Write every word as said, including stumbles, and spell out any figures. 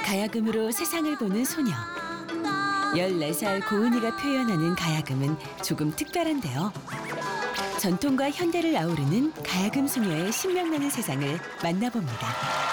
가야금으로 세상을 보는 소녀. 열네 살 고은이가 표현하는 가야금은 조금 특별한데요. 전통과 현대를 아우르는 가야금 소녀의 신명나는 세상을 만나봅니다.